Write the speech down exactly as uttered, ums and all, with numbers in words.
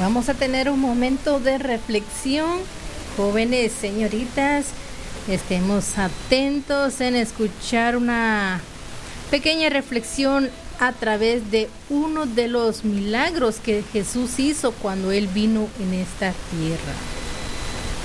Vamos a tener un momento de reflexión. Jóvenes, señoritas, estemos atentos en escuchar una pequeña reflexión a través de uno de los milagros que Jesús hizo cuando Él vino en esta tierra.